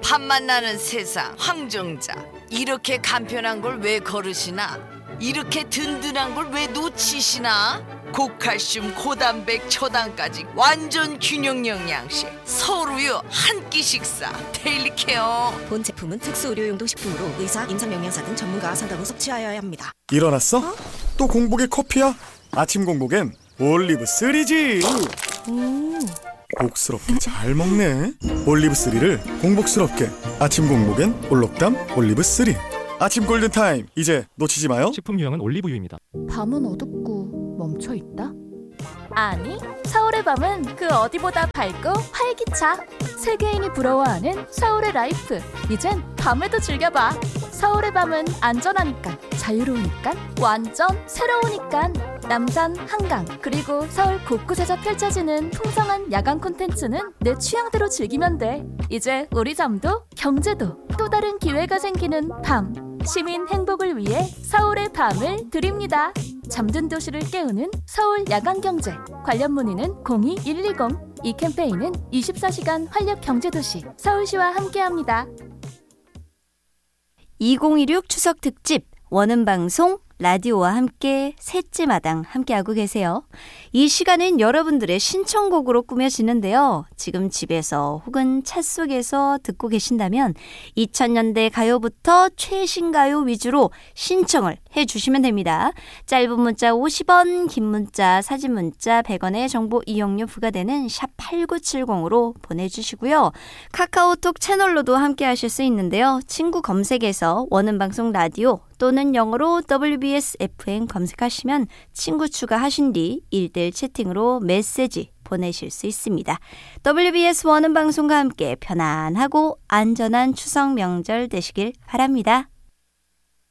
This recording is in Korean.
밥맛 나는 세상 황정자. 이렇게 간편한 걸 왜 거르시나? 이렇게 든든한 걸 왜 놓치시나? 고칼슘 고단백 초당까지 완전 균형 영양식 서울우유 한 끼 식사 데일리케어. 본 제품은 특수 의료용도 식품으로 의사, 임상영양사 등 전문가와 상담 후 섭취하여야 합니다. 일어났어? 또 공복에 커피야? 아침 공복엔 올리브 3지. 복스럽게 잘 먹네. 올리브 3를 공복스럽게. 아침 공복엔 올록담 올리브 3. 아침 골든타임 이제 놓치지 마요. 식품 유형은 올리브유입니다. 밤은 어둡고 멈춰있다? 아니, 서울의 밤은 그 어디보다 밝고 활기차. 세계인이 부러워하는 서울의 라이프. 이젠 밤에도 즐겨봐. 서울의 밤은 안전하니까, 자유로우니까, 완전 새로우니까. 남산, 한강, 그리고 서울 곳곳에서 펼쳐지는 풍성한 야간 콘텐츠는 내 취향대로 즐기면 돼. 이제 우리 잠도 경제도 또 다른 기회가 생기는 밤. 시민 행복을 위해 서울의 밤을 드립니다. 잠든 도시를 깨우는 서울 야간경제. 관련 문의는 02-120. 이 캠페인은 24시간 활력경제도시 서울시와 함께합니다. 2016 추석 특집 원음방송 라디오와 함께 셋째 마당 함께하고 계세요. 이 시간은 여러분들의 신청곡으로 꾸며지는데요. 지금 집에서 혹은 차 속에서 듣고 계신다면 2000년대 가요부터 최신 가요 위주로 신청을 해주시면 됩니다. 짧은 문자 50원, 긴 문자, 사진 문자 100원의 정보 이용료 부과되는 샵 8970으로 보내주시고요. 카카오톡 채널로도 함께하실 수 있는데요. 친구 검색에서 원음방송 라디오 또는 영어로 WBS FM 검색하시면 친구 추가하신 뒤 1대1 채팅으로 메시지 보내실 수 있습니다. WBS 원음방송과 함께 편안하고 안전한 추석 명절 되시길 바랍니다.